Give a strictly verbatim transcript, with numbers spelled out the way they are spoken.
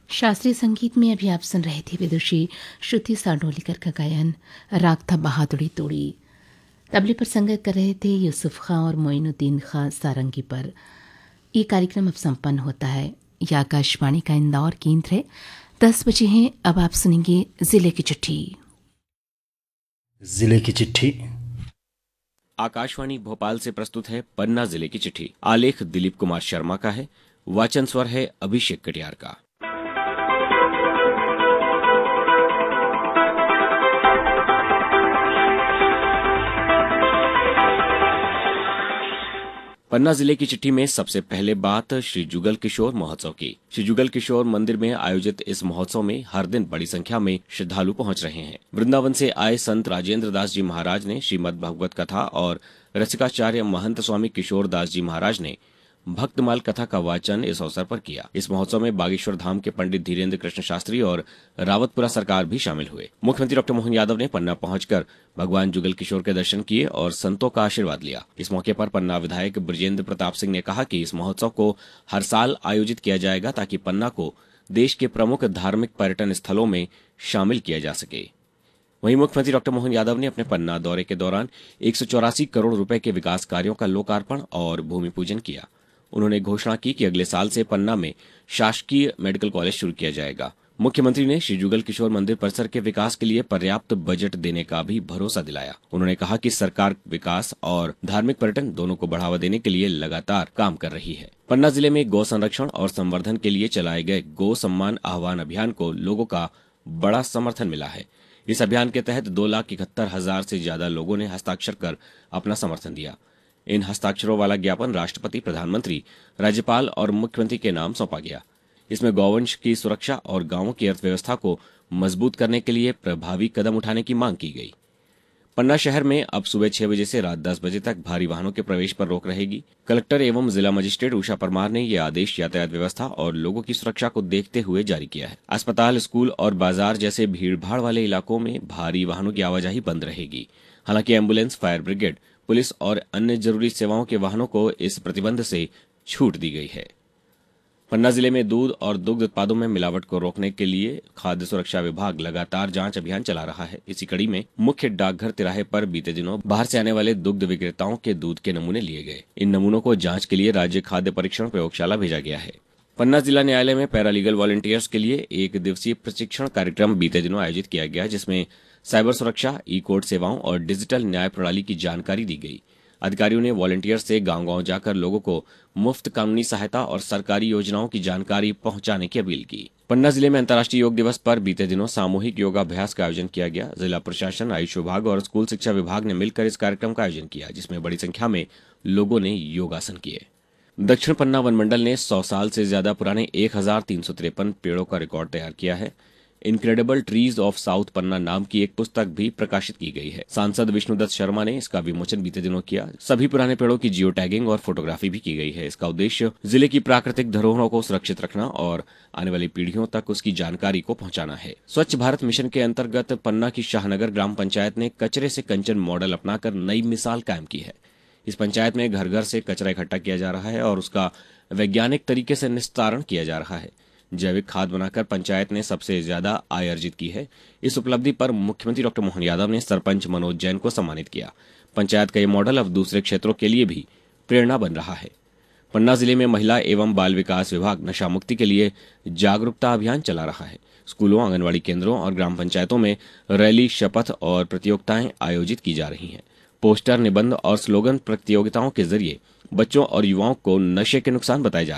शास्त्रीय संगीत में अभी आप सुन रहे थे विदुषी श्रुति साडोलीकर का गायन राग था बहादुरी तोड़ी। तबले पर संगत कर रहे थे यूसुफ खां और मोइनुद्दीन खां सारंगी पर। ये कार्यक्रम अब संपन्न होता है। यह आकाशवाणी का इंदौर केंद्र है। दस बजे हैं। अब आप सुनेंगे जिले की चिट्ठी। जिले की चिट्ठी आकाशवाणी भोपाल से प्रस्तुत है पन्ना जिले की चिट्ठी। आलेख दिलीप कुमार शर्मा का है। वाचन स्वर है अभिषेक कटियार का। पन्ना जिले की चिट्ठी में सबसे पहले बात श्री जुगल किशोर महोत्सव की। श्री जुगल किशोर मंदिर में आयोजित इस महोत्सव में हर दिन बड़ी संख्या में श्रद्धालु पहुंच रहे हैं। वृंदावन से आए संत राजेंद्र दास जी महाराज ने श्रीमद् भागवत कथा और रसिकाचार्य महंत स्वामी किशोर दास जी महाराज ने भक्तमाल कथा का वाचन इस अवसर पर किया। इस महोत्सव में बागेश्वर धाम के पंडित धीरेन्द्र कृष्ण शास्त्री और रावतपुरा सरकार भी शामिल हुए। मुख्यमंत्री डॉक्टर मोहन यादव ने पन्ना पहुंचकर भगवान जुगल किशोर के दर्शन किए और संतों का आशीर्वाद लिया। इस मौके पर पन्ना विधायक बृजेंद्र प्रताप सिंह ने कहा कि इस महोत्सव को हर साल आयोजित किया जाएगा ताकि पन्ना को देश के प्रमुख धार्मिक पर्यटन स्थलों में शामिल किया जा सके। वहीं मुख्यमंत्री डॉक्टर मोहन यादव ने अपने पन्ना दौरे के दौरान एक सौ चौरासी करोड़ रुपए के विकास कार्यों का लोकार्पण और भूमि पूजन किया। उन्होंने घोषणा की कि अगले साल से पन्ना में शासकीय मेडिकल कॉलेज शुरू किया जाएगा। मुख्यमंत्री ने श्री जुगल किशोर मंदिर परिसर के विकास के लिए पर्याप्त बजट देने का भी भरोसा दिलाया। उन्होंने कहा कि सरकार विकास और धार्मिक पर्यटन दोनों को बढ़ावा देने के लिए लगातार काम कर रही है। पन्ना जिले में गौ संरक्षण और संवर्धन के लिए चलाए गए गो सम्मान आह्वान अभियान को लोगों का बड़ा समर्थन मिला है। इस अभियान के तहत दो लाख इकहत्तर हजार से ज्यादा लोगों ने हस्ताक्षर कर अपना समर्थन दिया। इन हस्ताक्षरों वाला ज्ञापन राष्ट्रपति, प्रधानमंत्री, राज्यपाल और मुख्यमंत्री के नाम सौंपा गया। इसमें गौवंश की सुरक्षा और गांवों की अर्थव्यवस्था को मजबूत करने के लिए प्रभावी कदम उठाने की मांग की गई। पन्ना शहर में अब सुबह छह बजे से रात दस बजे तक भारी वाहनों के प्रवेश पर रोक रहेगी। कलेक्टर एवं जिला मजिस्ट्रेट उषा परमार ने यह आदेश यातायात व्यवस्था और लोगों की सुरक्षा को देखते हुए जारी किया है। अस्पताल, स्कूल और बाजार जैसे भीड़भाड़ वाले इलाकों में भारी वाहनों की आवाजाही बंद रहेगी। हालांकि एम्बुलेंस, फायर ब्रिगेड, पुलिस और अन्य जरूरी सेवाओं के वाहनों को इस प्रतिबंध से छूट दी गई है। पन्ना जिले में दूध और दुग्ध उत्पादों में मिलावट को रोकने के लिए खाद्य सुरक्षा विभाग लगातार जांच अभियान चला रहा है। इसी कड़ी में मुख्य डाकघर तिराहे पर बीते दिनों बाहर से आने वाले दुग्ध विक्रेताओं के दूध के नमूने लिए गए। इन नमूनों को जांच के लिए राज्य खाद्य परीक्षण प्रयोगशाला भेजा गया है। पन्ना जिला न्यायालय में पैरालीगल वॉलंटियर्स के लिए एक दिवसीय प्रशिक्षण कार्यक्रम बीते दिनों आयोजित किया गया, जिसमें साइबर सुरक्षा, ई कोर्ट सेवाओं और डिजिटल न्याय प्रणाली की जानकारी दी गई। अधिकारियों ने वॉलंटियर्स से गांव-गांव जाकर लोगों को मुफ्त कानूनी सहायता और सरकारी योजनाओं की जानकारी पहुंचाने की अपील की। पन्ना जिले में अंतर्राष्ट्रीय योग दिवस पर बीते दिनों सामूहिक योगाभ्यास का आयोजन किया गया। जिला प्रशासन, आयुष विभाग और स्कूल शिक्षा विभाग ने मिलकर इस कार्यक्रम का आयोजन किया, जिसमें बड़ी संख्या में लोगों ने योगासन किए। दक्षिण पन्ना वन मंडल ने सौ साल से ज्यादा पुराने एक हजार तीन सौ तिरपन पेड़ों का रिकॉर्ड तैयार किया है। इनक्रेडिबल ट्रीज ऑफ साउथ पन्ना नाम की एक पुस्तक भी प्रकाशित की गई है। सांसद विष्णुदत्त शर्मा ने इसका विमोचन बीते दिनों किया। सभी पुराने पेड़ों की जियो टैगिंग और फोटोग्राफी भी की गई है। इसका उद्देश्य जिले की प्राकृतिक धरोहरों को सुरक्षित रखना और आने वाली पीढ़ियों तक उसकी जानकारी को पहुंचाना है। स्वच्छ भारत मिशन के अंतर्गत पन्ना की शाहनगर ग्राम पंचायत ने कचरे से कंचन मॉडल अपनाकर नई मिसाल कायम की है। इस पंचायत में घर घर से कचरा इकट्ठा किया जा रहा है और उसका वैज्ञानिक तरीके से निस्तारण किया जा रहा है। जैविक खाद बनाकर पंचायत ने सबसे ज्यादा आय अर्जित की है। इस उपलब्धि पर मुख्यमंत्री डॉक्टर मोहन यादव ने सरपंच मनोज जैन को सम्मानित किया। पंचायत का ये मॉडल अब दूसरे क्षेत्रों के लिए भी प्रेरणा बन रहा है। पन्ना जिले में महिला एवं बाल विकास विभाग नशा मुक्ति के लिए जागरूकता अभियान चला रहा है। स्कूलों, आंगनबाड़ी केंद्रों और ग्राम पंचायतों में रैली, शपथ और प्रतियोगिताएं आयोजित की जा रही हैं। पोस्टर, निबंध और स्लोगन प्रतियोगिताओं के जरिए बच्चों और युवाओं को नशे के नुकसान बताए जा